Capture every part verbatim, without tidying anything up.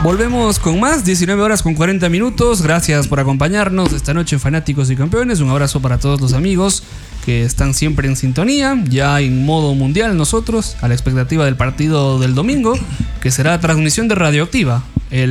Volvemos con más, diecinueve horas con cuarenta minutos. Gracias por acompañarnos esta noche en Fanáticos y Campeones. Un abrazo para todos los amigos que están siempre en sintonía, ya en modo mundial nosotros, a la expectativa del partido del domingo, que será transmisión de Radioactiva.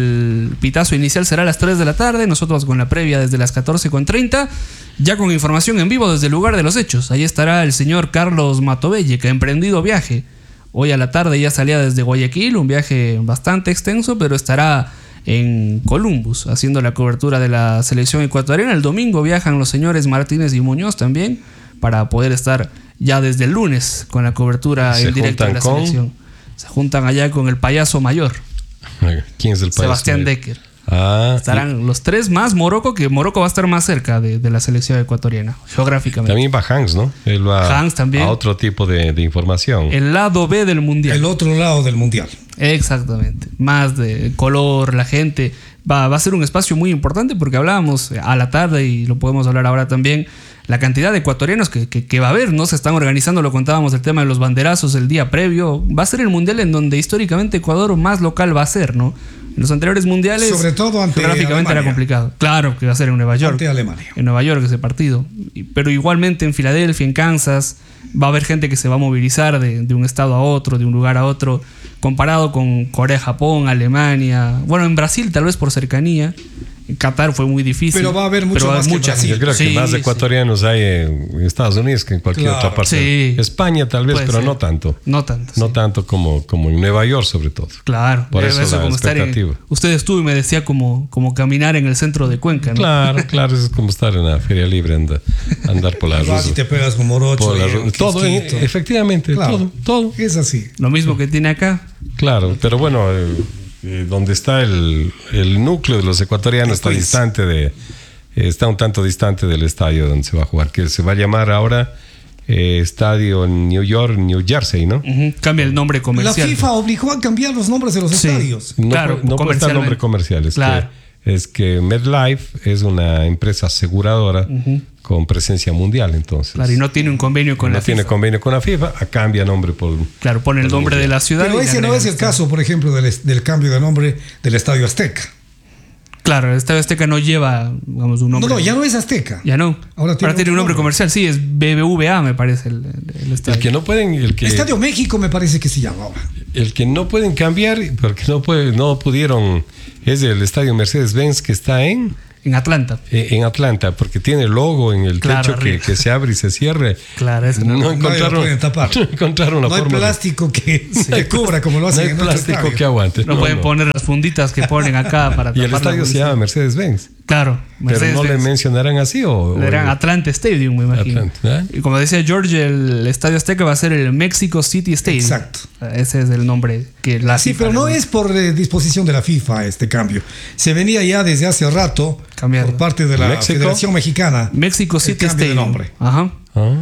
El pitazo inicial será a las tres de la tarde, nosotros con la previa desde las catorce con treinta, ya con información en vivo desde el lugar de los hechos. Ahí estará el señor Carlos Matovelle, que ha emprendido viaje. Hoy a la tarde ya salía desde Guayaquil, un viaje bastante extenso, pero estará en Columbus haciendo la cobertura de la selección ecuatoriana. El domingo viajan los señores Martínez y Muñoz también para poder estar ya desde el lunes con la cobertura en directo de la con... selección. Se juntan allá con el payaso mayor. ¿Quién es el payaso Sebastián mayor? Decker. Ah, Estarán y... los tres más Morocco, que Morocco va a estar más cerca de, de la selección ecuatoriana, geográficamente. También va Hans, ¿no? Él va Hans también. A otro tipo de, de información. El lado B del mundial. El otro lado del mundial. Exactamente. Más de color, la gente. Va, va a ser un espacio muy importante porque hablábamos a la tarde y lo podemos hablar ahora también. La cantidad de ecuatorianos que, que, que va a haber, ¿no? Se están organizando, lo contábamos, el tema de los banderazos el día previo. Va a ser el mundial en donde históricamente Ecuador más local va a ser, ¿no? En los anteriores mundiales, sobre todo ante geográficamente Alemania. Era complicado. Claro que va a ser en Nueva York. Ante Alemania. En Nueva York ese partido. Pero igualmente en Filadelfia, en Kansas, va a haber gente que se va a movilizar de, de un estado a otro, de un lugar a otro, comparado con Corea, Japón, Alemania. Bueno, en Brasil tal vez por cercanía. En Qatar fue muy difícil. Pero va a haber mucho más que mucha Brasil. Yo creo sí, que más sí. ecuatorianos hay en Estados Unidos que en cualquier Claro. otra parte. Sí. España tal vez, Puede pero ser. no tanto. No tanto. No sí. tanto como, como en Nueva York, sobre todo. Claro. Por Eh, eso la como estar en- expectativa. usted estuvo y me decía como, como caminar en el centro de Cuenca, ¿no? Claro, claro, eso es como estar en la feria libre, andar, andar por la Vas ruta. y te pegas un morocho. Por la y ru- un todo, eh, quisquito. efectivamente, Claro. todo, todo. Es así. Lo mismo que tiene acá. Claro, pero bueno, eh, eh, donde está el, el núcleo de los ecuatorianos está Pues. distante de, eh, está un tanto distante del estadio donde se va a jugar, que se va a llamar ahora eh, Estadio New York, New Jersey, ¿no? Ujú. Cambia el nombre La comercial. FIFA obligó a cambiar los nombres de los Sí. estadios. No, Claro, pu- no puede estar nombre comercial, es, Claro. que, es que MetLife es una empresa aseguradora con presencia mundial, entonces. Claro, y no tiene un convenio con no la tiene FIFA. convenio con la FIFA, a cambia nombre por... Claro, pone el por nombre de la ciudad. Pero y le ese no agrega es el estadio. caso, por ejemplo, del, es- del cambio de nombre del Estadio Azteca. Claro, el Estadio Azteca no lleva, digamos, un No, nombre. no, ya no es Azteca. Ya no. Ahora tiene otro un nombre nombre. comercial. Sí, es B B V A, me parece, el, el- el estadio. El que no pueden... El que, Estadio México me parece que se llama ahora. el que no pueden cambiar, porque no, puede, no pudieron, es el Estadio Mercedes-Benz que está en... En Atlanta. eh, En Atlanta, porque tiene el logo en el Claro, techo que, arriba. que se abre y se cierre. Claro, ese no. no, Nadie lo encontraron, pueden tapar. no encontraron una No hay forma de- plástico que se cubra como lo no hacen hay en otros plástico estadios. que aguante. No, pueden poner las funditas que ponen acá para Y el tapar la estadio se publicidad. llama Mercedes-Benz. Claro, Pero no le Mercedes-Benz. mencionarán así o... Le dirán o- Atlanta Stadium, me imagino. Atlanta, ¿eh? Y como decía George, el Estadio Azteca va a ser el Mexico City Stadium. Exacto. Ese es el nombre que la Sí, FIFA pero le no dio. es por eh, disposición de la FIFA este cambio. Se venía ya desde hace rato Cambiarlo. por parte de la ¿México? Federación Mexicana. Mexico el City cambio de Stadium. nombre. Ajá. Ah.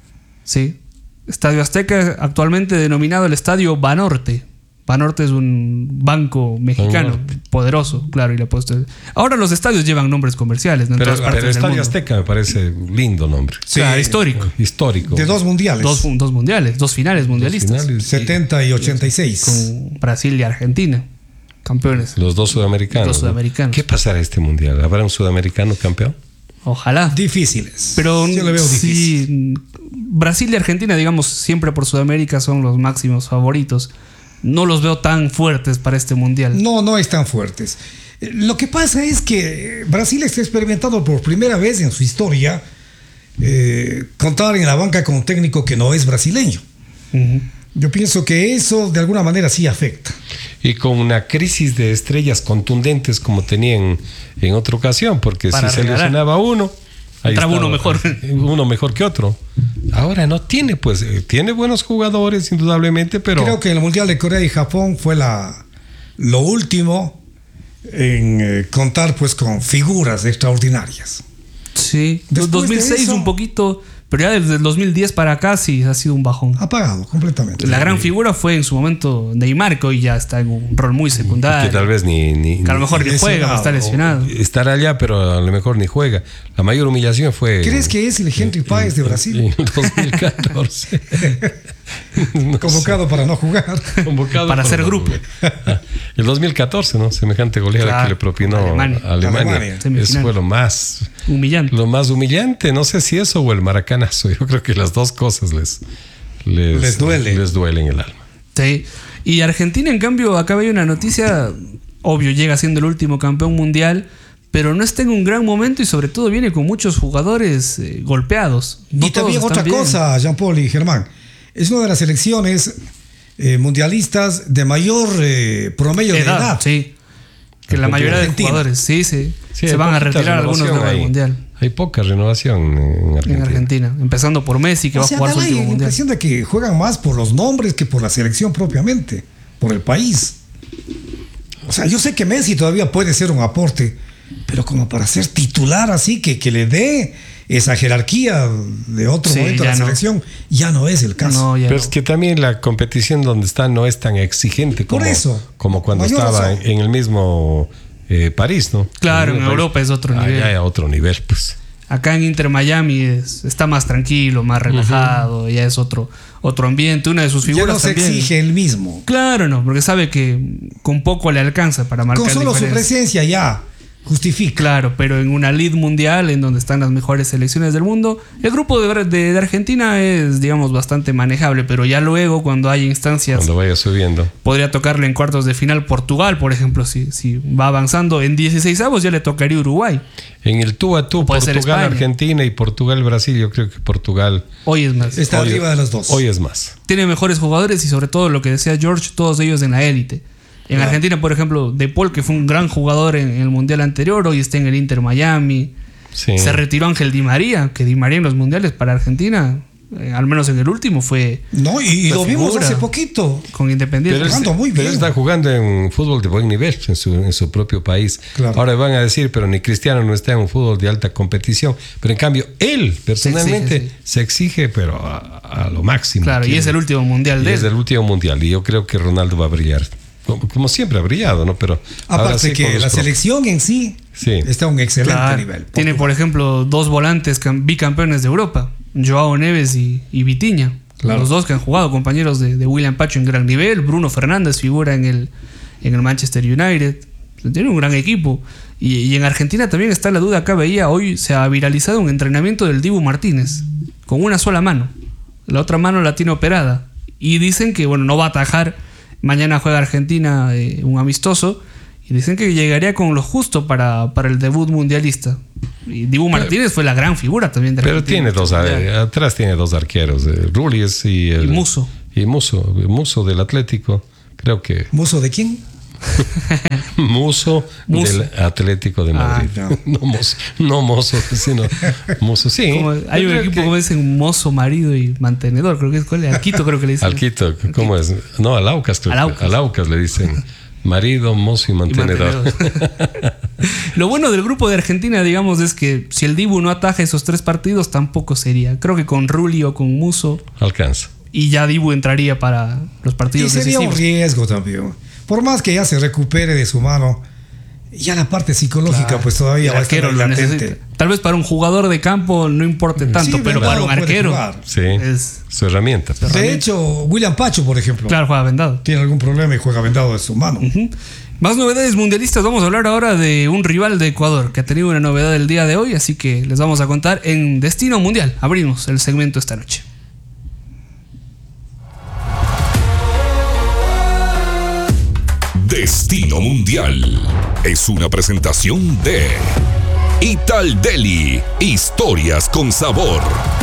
Sí. Estadio Azteca, actualmente denominado el Estadio Banorte. Banorte es un banco mexicano Banorte. poderoso, claro, y le ha puesto. Ahora los estadios llevan nombres comerciales, ¿no? En Pero, todas partes pero del Estadio mundo. Azteca me parece un lindo nombre. Sí, Claro, histórico. Histórico. De dos mundiales. Dos, dos mundiales, dos finales mundialistas. finales. setenta y ochenta y seis. Con Brasil y Argentina. Campeones. Los dos sudamericanos. Los ¿no? sudamericanos. ¿Qué pasará este mundial? ¿Habrá un sudamericano campeón? Ojalá. Difíciles. Pero yo lo veo difícil. sí, Brasil y Argentina, digamos, siempre por Sudamérica son los máximos favoritos. No los veo tan fuertes para este mundial. No, no están fuertes. Eh, Lo que pasa es que Brasil está experimentando por primera vez en su historia eh, contar en la banca con un técnico que no es brasileño. Ujú. Yo pienso que eso de alguna manera sí afecta. Y con una crisis de estrellas contundentes como tenían en otra ocasión, porque Para si se regalar. lesionaba uno, ahí Entraba estaba, uno mejor. uno mejor que otro. Ahora no tiene, pues, eh, tiene buenos jugadores indudablemente, pero Creo que en el Mundial de Corea y Japón fue la, lo último en eh, contar pues con figuras extraordinarias. Sí. Después dos mil seis de eso- un poquito, pero ya desde el dos mil diez para acá sí ha sido un bajón. Apagado completamente. La gran figura fue en su momento Neymar, que hoy ya está en un rol muy que secundario. tal vez ni, ni, Que a lo ni- mejor ni juega, o está lesionado. estará allá, pero a lo mejor ni juega. La mayor humillación fue ¿Crees que es el Henry Páez de Brasil? en el dos mil catorce. No Convocado para no jugar. sé, convocado Para por hacer no grupo. jugar. El dos mil catorce, ¿no? Semejante goleada Claro, que le propinó Alemania. a Alemania. Alemania. Eso fue lo más Humillante. Lo más humillante. No sé si eso o el maracanazo. Yo creo que las dos cosas les, les, Les duele. les duele en el alma. Sí. Y Argentina, en cambio, acá hay una noticia, obvio, llega siendo el último campeón mundial, pero no está en un gran momento y sobre todo viene con muchos jugadores eh, golpeados. No y también todos otra están bien. cosa, Jean-Paul y Germán, es una de las selecciones eh, mundialistas de mayor eh, promedio de Edad, edad. sí. Que la Argentina. mayoría de Argentina. jugadores, sí, sí. Sí, se hay van a poquita retirar algunos renovación luego del ahí. mundial. Hay poca renovación en Argentina. En Argentina. Empezando por Messi, que O va sea, a jugar da su la último mundial. impresión de que juegan más por los nombres que por la selección propiamente, por el país. O sea, yo sé que Messi todavía puede ser un aporte, pero como para ser titular así, que, que le dé esa jerarquía de otro Sí, momento a ya la no. selección, ya no es el caso. No, ya Pero no. es que también la competición donde está no es tan exigente como, Por eso. como cuando Mayor estaba razón. en, en el mismo eh, París, ¿no? Claro, el en mismo Europa es otro nivel. Allá hay otro nivel, pues. Acá en Inter Miami es, está más tranquilo, más relajado, ya es otro, otro ambiente. Una de sus Ya figuras no se también. exige el mismo. Claro, no, porque sabe que con poco le alcanza para marcar Con solo su diferencia. presencia ya justifica. Claro, pero en una lead mundial en donde están las mejores selecciones del mundo, el grupo de, de, de Argentina es, digamos, bastante manejable, pero ya luego cuando hay instancias, Cuando vaya subiendo. podría tocarle en cuartos de final Portugal, por ejemplo, si, si va avanzando en dieciseisavos ya le tocaría Uruguay. En el tú a tú, puede ser Portugal, España. Argentina y Portugal, Brasil, yo creo que Portugal Hoy es más. Está hoy, arriba de los dos. Hoy es más. Tiene mejores jugadores y sobre todo lo que decía George, todos ellos en la élite. En Claro. Argentina, por ejemplo, De Paul, que fue un gran jugador en, en el Mundial anterior, hoy está en el Inter Miami. Sí. Se retiró Ángel Di María, que Di María en los mundiales para Argentina, eh, al menos en el último, fue No, y, y La lo vimos figura. hace poquito. con Independiente. Pero él, jugando muy pero bien. él está jugando en fútbol de buen nivel en su, en su propio país. Claro. Ahora van a decir, pero ni Cristiano no está en un fútbol de alta competición. Pero en cambio, él personalmente exige, sí. se exige, pero a, a lo máximo. Claro, y Quiere- es el último mundial y de es él. el último mundial. Y yo creo que Ronaldo va a brillar. Como, como siempre ha brillado, ¿no? Pero ahora Aparte sí que con los la propios. selección en sí, Sí. está a un excelente Claro. nivel. Tiene, por ejemplo, dos volantes cam- bicampeones de Europa, Joao Neves y, y Vitinha. Claro. Los dos que han jugado, compañeros de, de William Pacho en gran nivel. Bruno Fernández figura en el, en el Manchester United. Tiene un gran equipo. Y, y en Argentina también está la duda. Acá veía, hoy se ha viralizado un entrenamiento del Dibu Martínez, con una sola mano. La otra mano la tiene operada. Y dicen que, bueno, no va a atajar. Mañana juega Argentina eh, un amistoso. Y dicen que llegaría con lo justo para, para el debut mundialista. Y Dibu Martínez fue la gran figura también de Pero Argentina. tiene dos, Mundial. atrás tiene dos arqueros, eh, Rulis y, el, Y Musso. Y Musso, Musso del Atlético. Creo que ¿Muso de quién? Musso, Musso. del Atlético de Madrid. Ah, no. Mozo, no Mozo, sino Musso, sí. Como- hay un Yo creo equipo que- como dicen mozo, marido y mantenedor. Creo que es cuál es. Alquito, creo que le dicen. Al Quito, ¿cómo es? No, al Aucas, creo Al que- Aucas. al Aucas le dicen marido, mozo y Y mantenedor. mantenedor. Lo bueno del grupo de Argentina, digamos, es que si el Dibu no ataja esos tres partidos, tampoco sería. Creo que con Rulli o con Musso. Alcanza. Y ya Dibu entraría para los Y partidos sería un decisivos. riesgo también. Por más que ya se recupere de su mano, ya la parte psicológica Claro. pues todavía El va a estar arquero ahí lo latente. necesita. Tal vez para un jugador de campo no importe tanto, Sí, pero vendado para un puede arquero jugar. Sí, es. su herramienta. De hecho, William Pacho, por ejemplo, Claro, juega vendado. tiene algún problema y juega vendado de su mano. Ujú. Más novedades mundialistas. Vamos a hablar ahora de un rival de Ecuador que ha tenido una novedad el día de hoy, así que les vamos a contar en Destino Mundial. Abrimos el segmento esta noche. Destino Mundial es una presentación de Ital Deli, historias con sabor.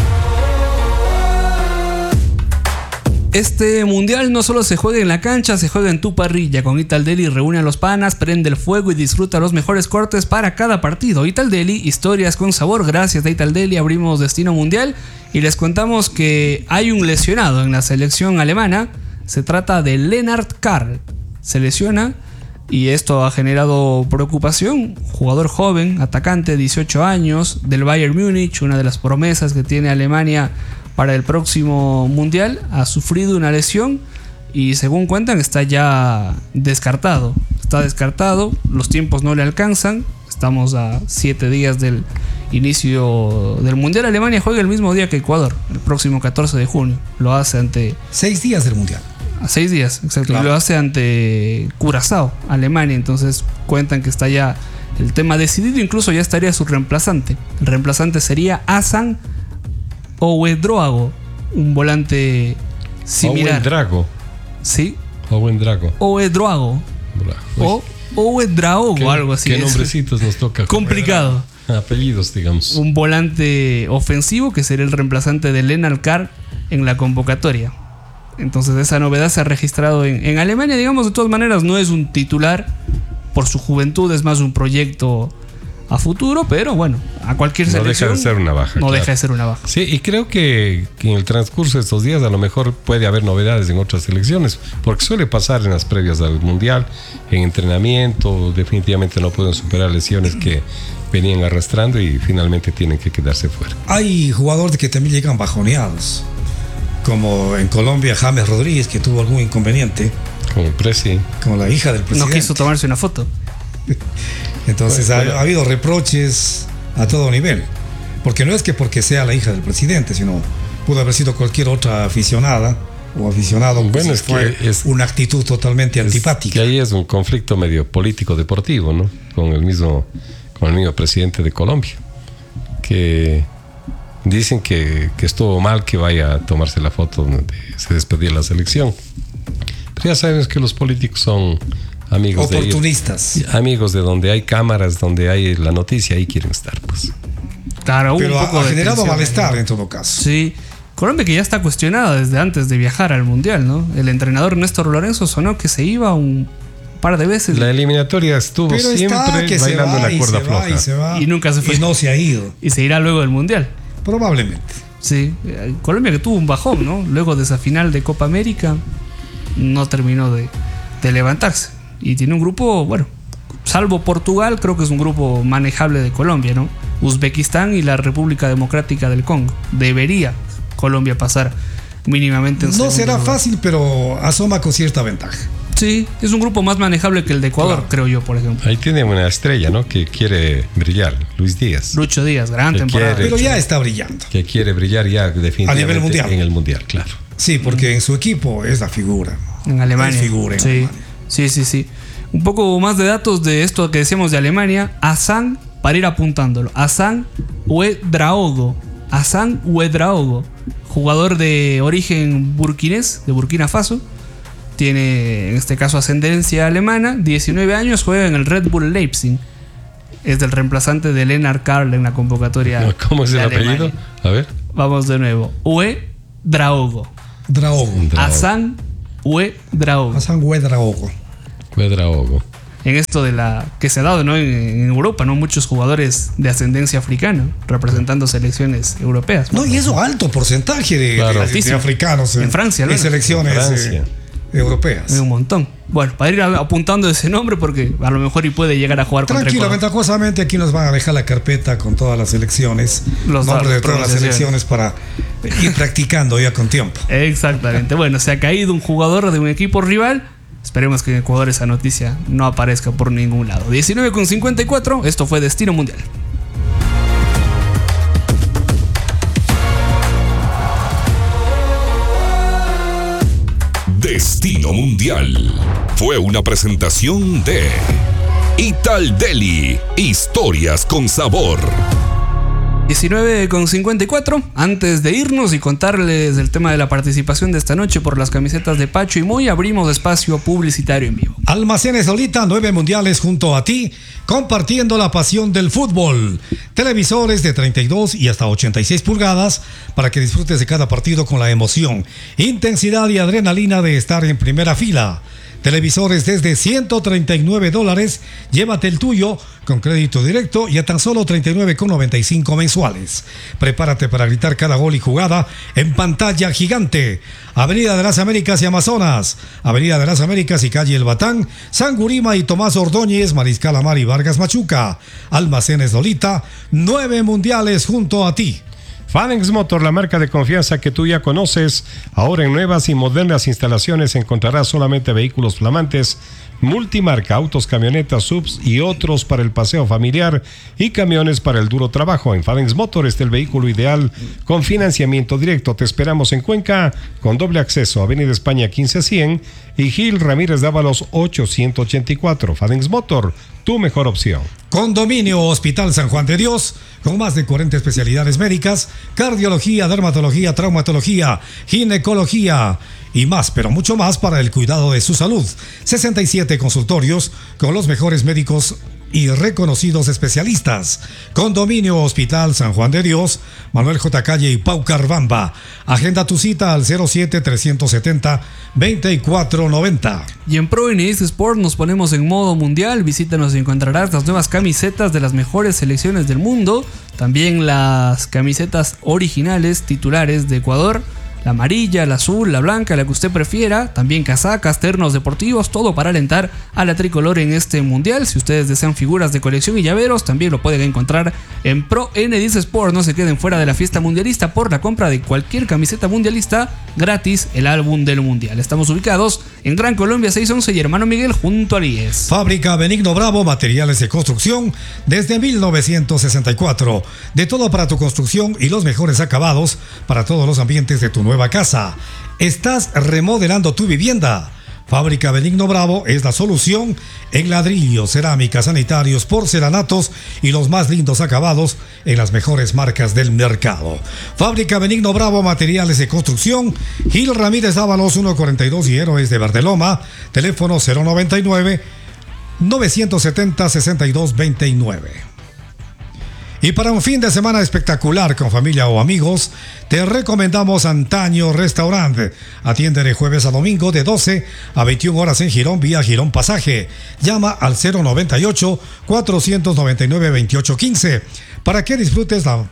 Este mundial no solo se juega en la cancha, se juega en tu parrilla. Con Ital Deli reúne a los panas, prende el fuego y disfruta los mejores cortes para cada partido. Ital Deli, historias con sabor. Gracias a Ital Deli abrimos Destino Mundial y les contamos que hay un lesionado en la selección alemana. Se trata de Lennart Karl. Se lesiona y esto ha generado preocupación. Jugador joven, atacante, dieciocho años, del Bayern Múnich, una de las promesas que tiene Alemania para el próximo mundial, ha sufrido una lesión y según cuentan está ya descartado. Está descartado, los tiempos no le alcanzan. Estamos a siete días del inicio del mundial. Alemania juega el mismo día que Ecuador, el próximo catorce de junio. Lo hace ante Seis días del Mundial. A seis días, exacto. Claro. Y lo hace ante Curazao, Alemania. Entonces cuentan que está ya el tema decidido. Incluso ya estaría su reemplazante. El reemplazante sería Hasan Ouedraogo, un volante similar. Ouedraogo. Sí, Ouedraogo. Ouedraogo. O Ouedraogo, ¿Qué, algo así. ¿Qué es nombrecitos nos toca? complicado. Apellidos, digamos. Un volante ofensivo que sería el reemplazante de Lennart Carr en la convocatoria. Entonces esa novedad se ha registrado en, en Alemania, digamos. De todas maneras no es un titular por su juventud, es más un proyecto a futuro, pero bueno, a cualquier No selección deja de ser una baja. no claro. deja de ser una baja. Sí, y creo que, que en el transcurso de estos días a lo mejor puede haber novedades en otras selecciones, porque suele pasar en las previas al Mundial, en entrenamiento, definitivamente no pueden superar lesiones que venían arrastrando y finalmente tienen que quedarse fuera. Hay jugadores que también llegan bajoneados, como en Colombia James Rodríguez, que tuvo algún inconveniente Como el Presi. con la hija del No presidente. quiso tomarse una foto. Entonces Bueno, ha, ha habido reproches a todo nivel, porque no es que porque sea la hija del presidente, sino pudo haber sido cualquier otra aficionada o aficionado. Bueno, pues, es que fue es- una actitud totalmente Es antipática. que ahí es un conflicto medio político-deportivo, ¿no? Con el mismo, con el mismo presidente de Colombia, que dicen que, que estuvo mal que vaya a tomarse la foto donde se despedía la selección. Pero ya sabemos que los políticos son amigos de Oportunistas. ellos, amigos de donde hay cámaras, donde hay la noticia, ahí quieren estar, pues. Claro, hubo Pero un ha, poco ha de generado tensión malestar ahí. en todo caso. Sí. Colombia que ya está cuestionada desde antes de viajar al Mundial, ¿no? El entrenador Néstor Lorenzo sonó que se iba un par de veces La eliminatoria estuvo Pero siempre está que se bailando va en y la cuerda se va floja. y se va Y nunca se fue. y no se ha ido. y se irá luego del Mundial. Probablemente. Sí, eh, Colombia que tuvo un bajón, ¿no? Luego de esa final de Copa América no terminó de, de levantarse. Y tiene un grupo, bueno, salvo Portugal, creo que es un grupo manejable de Colombia, ¿no? Uzbekistán y la República Democrática del Congo. Debería Colombia pasar mínimamente en No segundo será lugar. fácil, pero asoma con cierta ventaja. Sí, es un grupo más manejable que el de Ecuador, Claro. creo yo, por ejemplo. Ahí tiene una estrella, ¿no? Que quiere brillar, Luis Díaz. Lucho Díaz, gran Que temporada. quiere- Pero ya está brillando. Que quiere brillar ya definitivamente A nivel mundial. en el mundial, claro. Sí, porque en su equipo es la figura. En Alemania. Es figura en sí. Alemania. sí, sí, sí. Un poco más de datos de esto que decíamos de Alemania. Hasan, para ir apuntándolo. Hasan Ouedraogo. Hasan Ouedraogo. Jugador de origen burkinés, de Burkina Faso. Tiene, en este caso, ascendencia alemana. diecinueve años, juega en el Red Bull Leipzig. Es del reemplazante de Lennart Carl en la convocatoria. ¿Cómo es de el Alemania. apellido? A ver. Vamos de nuevo. Ouedraogo. Draogo. Hasan Ouedraogo. Hassan Ouedraogo. Cuedraogo. En esto de la que se ha dado, ¿no? en, en Europa, ¿no? Muchos jugadores de ascendencia africana representando selecciones europeas. No, y eso alto porcentaje de, Claro. de- de Altísimo. africanos en, En Francia, en ¿no? selecciones En Francia. eh, europeas. Hay un montón. Bueno, para ir a- apuntando ese nombre porque a lo mejor y puede llegar a jugar contra Tranquilo, Ecuador. ventajosamente aquí nos van a dejar la carpeta con todas las selecciones, Los nombres de todas las pronunciaciones. selecciones para ir practicando ya con tiempo. Exactamente. Bueno, se ha caído un jugador de un equipo rival. Esperemos que en Ecuador esa noticia no aparezca por ningún lado. diecinueve con cincuenta y cuatro. Esto fue Destino Mundial. Destino Mundial fue una presentación de Ital Deli, historias con sabor. diecinueve con cincuenta y cuatro. Antes de irnos y contarles el tema de la participación de esta noche por las camisetas de Pacho y Moy, abrimos espacio publicitario en vivo. Almacenes Solita, nueve mundiales junto a ti, compartiendo la pasión del fútbol. Televisores de treinta y dos y hasta ochenta y seis pulgadas para que disfrutes de cada partido con la emoción, intensidad y adrenalina de estar en primera fila. Televisores desde ciento treinta y nueve dólares, llévate el tuyo con crédito directo y a tan solo treinta y nueve con noventa y cinco mensuales. Prepárate para gritar cada gol y jugada en pantalla gigante. Avenida de las Américas y Amazonas, Avenida de las Américas y calle El Batán, San Gurima y Tomás Ordóñez, Mariscal Amar y Vargas Machuca. Almacenes Lolita, nueve mundiales junto a ti. Fanex Motor, la marca de confianza que tú ya conoces. Ahora en nuevas y modernas instalaciones encontrarás solamente vehículos flamantes multimarca, autos, camionetas, subs y otros para el paseo familiar y camiones para el duro trabajo. En Fadenx Motor está el vehículo ideal con financiamiento directo. Te esperamos en Cuenca con doble acceso, Avenida España quince cien y Gil Ramírez Dávalos ochocientos ochenta y cuatro. Fadenx Motor, tu mejor opción. Condominio Hospital San Juan de Dios, con más de cuarenta especialidades médicas, cardiología, dermatología, traumatología, ginecología y más, pero mucho más para el cuidado de su salud. sesenta y siete consultorios con los mejores médicos y reconocidos especialistas. Condominio Hospital San Juan de Dios, Manuel J. Calle y Pau Carbamba. Agenda tu cita al cero siete, trescientos setenta, veinticuatro noventa. Y en Pro N X Sport nos ponemos en modo mundial. Visítanos y encontrarás las nuevas camisetas de las mejores selecciones del mundo. También las camisetas originales titulares de Ecuador. La amarilla, la azul, la blanca, la que usted prefiera. También casacas, ternos deportivos, todo para alentar a la tricolor en este mundial. Si ustedes desean figuras de colección y llaveros, también lo pueden encontrar en Pro N X Sport. No se queden fuera de la fiesta mundialista por la compra de cualquier camiseta mundialista. Gratis el álbum del mundial. Estamos ubicados en Gran Colombia seiscientos once y Hermano Miguel junto al I E S. Fábrica Benigno Bravo, materiales de construcción desde mil novecientos sesenta y cuatro. De todo para tu construcción y los mejores acabados para todos los ambientes de tu nueva casa. ¿Estás remodelando tu vivienda? Fábrica Benigno Bravo es la solución en ladrillos, cerámicas, sanitarios, porcelanatos y los más lindos acabados en las mejores marcas del mercado. Fábrica Benigno Bravo, materiales de construcción, Gil Ramírez Dávalos ciento cuarenta y dos y Héroes de Verdeloma, teléfono cero noventa y nueve, novecientos setenta, sesenta y dos veintinueve. Y para un fin de semana espectacular con familia o amigos, te recomendamos Antaño Restaurante. Atiende de jueves a domingo de doce a veintiuna horas en Girón vía Girón Pasaje. Llama al cero noventa y ocho, cuatrocientos noventa y nueve, veintiocho quince para que disfrutes la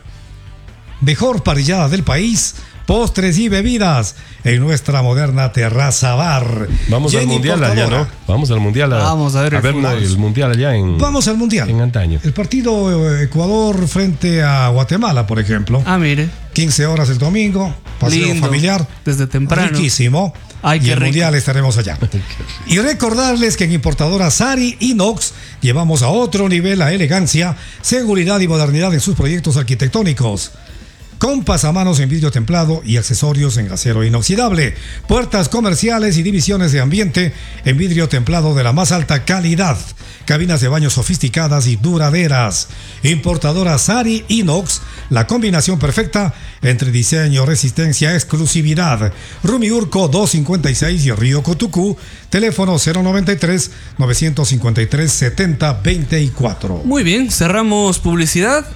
mejor parrillada del país, postres y bebidas en nuestra moderna terraza bar. Vamos Jenny al mundial Portadora. allá, ¿no? Vamos al mundial. A, Vamos a ver el a ver fútbol. el mundial allá en. Vamos al mundial. En Antaño. El partido eh, Ecuador frente a Guatemala, por ejemplo. Ah, mire. quince horas el domingo, paseo Lindo. familiar. Desde temprano. Riquísimo. Ay, y qué el rico. mundial estaremos allá. Y recordarles que en importadora Sari Inox llevamos a otro nivel la elegancia, seguridad y modernidad en sus proyectos arquitectónicos. Con pasamanos en vidrio templado y accesorios en acero inoxidable. Puertas comerciales y divisiones de ambiente en vidrio templado de la más alta calidad. Cabinas de baño sofisticadas y duraderas. Importadora Sari Inox, la combinación perfecta entre diseño, resistencia, exclusividad. Rumiurco doscientos cincuenta y seis y Río Cotucú. Teléfono cero noventa y tres, novecientos cincuenta y tres, setenta veinticuatro. Muy bien, cerramos publicidad.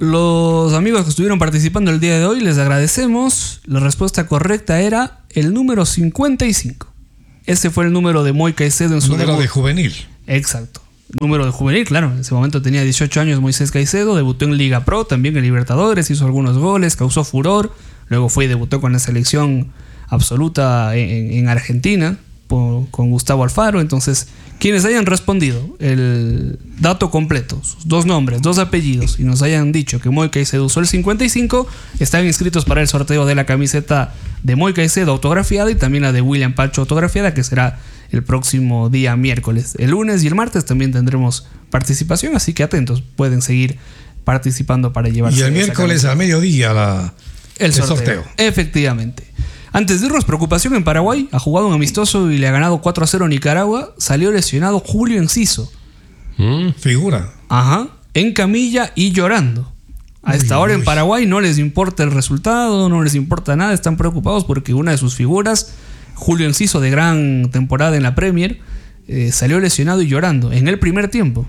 Los amigos que estuvieron participando el día de hoy les agradecemos. La respuesta correcta era el número cincuenta y cinco. Ese fue el número de Moy Caicedo en su Número debut. de juvenil. Exacto. Número de juvenil, claro. En ese momento tenía dieciocho años Moisés Caicedo. Debutó en Liga Pro, también en Libertadores. Hizo algunos goles, causó furor. Luego fue y debutó con la selección absoluta en, en Argentina por, con Gustavo Alfaro. Entonces, quienes hayan respondido el dato completo, sus dos nombres, dos apellidos, y nos hayan dicho que Moy Caicedo usó el cincuenta y cinco, están inscritos para el sorteo de la camiseta de Moy Caicedo autografiada y también la de William Pacho autografiada, que será el próximo día miércoles. El lunes y el martes también tendremos participación, así que atentos, pueden seguir participando para llevarse Y el esa miércoles camiseta. al mediodía la, El el sorteo. sorteo. Efectivamente. Antes de irnos, preocupación en Paraguay. Ha jugado un amistoso y le ha ganado cuatro a cero a Nicaragua. Salió lesionado Julio Enciso. Mm. Figura. Ajá. En camilla y llorando. A esta Uy, hora en uy. Paraguay no les importa el resultado, no les importa nada. Están preocupados porque una de sus figuras, Julio Enciso, de gran temporada en la Premier, eh, salió lesionado y llorando en el primer tiempo.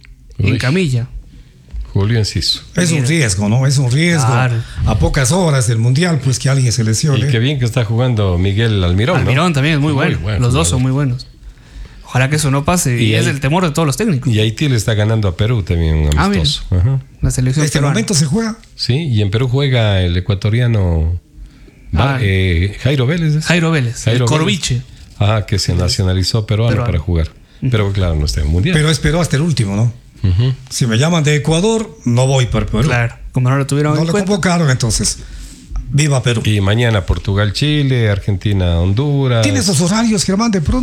En Uy. camilla. Julio Enciso. Es un Mira. riesgo, ¿no? Es un riesgo. Claro. A pocas horas del mundial, pues que alguien se lesione. Y qué bien que está jugando Miguel Almirón. ¿no? Almirón también es muy bueno. Muy bueno Los dos jugador. son muy buenos. Ojalá que eso no pase. Y, Y es ahí- el temor de todos los técnicos. Y Haití le está ganando a Perú también un Ah, amistoso. Ajá. La selección En este peruana. momento se juega. Sí, y en Perú juega el ecuatoriano Va- Ah. eh, Jairo Vélez. ¿es? Jairo Vélez, Jairo el Vélez. Corviche. Ah, que se nacionalizó peruano, Peruano. para jugar. Pero claro, no está en el mundial. Pero esperó hasta el último, ¿no? Ujú. Si me llaman de Ecuador, no voy para Perú. Claro, como no lo tuvieron No en lo cuenta. convocaron, entonces. Viva Perú. Y mañana Portugal, Chile, Argentina, Honduras. ¿Tienes los horarios, Germán, de pronto?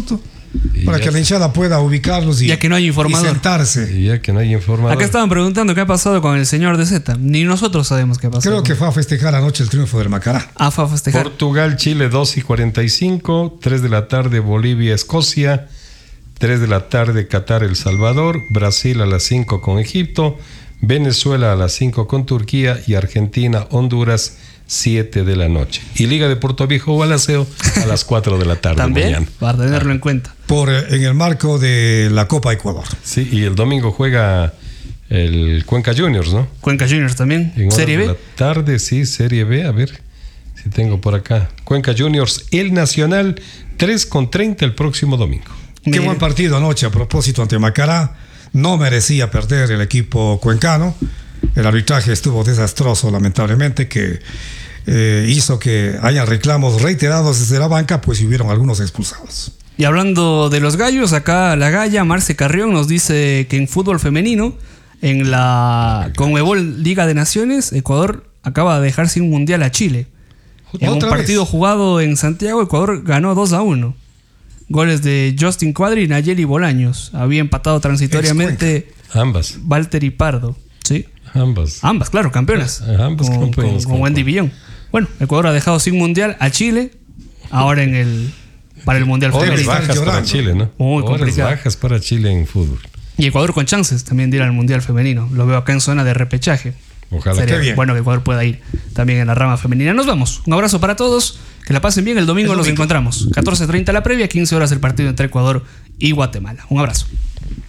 Y para ya que la está. hinchada pueda ubicarlos y, Ya que no hay y informador. sentarse. Y ya que no hay informador. Acá estaban preguntando qué ha pasado con el señor de Z. Ni nosotros sabemos qué pasó. Creo que fue a festejar anoche el triunfo del Macará. Ah, fue a festejar. Portugal, Chile, dos y cuarenta y cinco. tres de la tarde, Bolivia, Escocia. tres de la tarde, Qatar, El Salvador. Brasil a las cinco con Egipto. Venezuela a las cinco con Turquía. Y Argentina, Honduras, siete de la noche. Y Liga de Puerto Viejo, Gualaceo a las cuatro de la tarde También, mañana. para tenerlo en cuenta. Por, eh, en el marco de la Copa Ecuador. Sí, y el domingo juega el Cuenca Juniors, ¿no? Cuenca Juniors también. En horas Serie de B. la tarde, sí, Serie B. A ver si tengo por acá. Cuenca Juniors, el Nacional, tres con treinta el próximo domingo. Qué Mire. buen partido anoche a propósito ante Macará. No merecía perder el equipo cuencano. El arbitraje estuvo desastroso, lamentablemente, que eh, hizo que haya reclamos reiterados desde la banca, pues y hubieron algunos expulsados. Y hablando de los gallos, acá la galla Marce Carrión nos dice que en fútbol femenino, en la Conmebol Liga de Naciones, Ecuador acaba de dejar sin mundial a Chile. En un ¿Otra partido vez? jugado en Santiago, Ecuador ganó dos a uno. Goles de Justin Cuadri y Nayeli Bolaños. Había empatado transitoriamente Ambas, Valtteri Pardo. ¿Sí? ambas. Ambas, claro, campeonas. Ah, ambas con, campeonas, con, con Wendy con- Villón. Bueno, Ecuador ha dejado sin mundial a Chile, ahora en el para el mundial Horas femenino. estar bajas para llorando. Chile, ¿no? Muy Horas complicado. bajas para Chile en fútbol. Y Ecuador con chances también de ir al mundial femenino. Lo veo acá en zona de repechaje. Ojalá Sería Qué bien. bueno que Ecuador pueda ir también en la rama femenina. Nos vamos. Un abrazo para todos. Que la pasen bien. El domingo, El nos domingo. encontramos. catorce treinta la previa, quince horas el partido entre Ecuador y Guatemala. Un abrazo.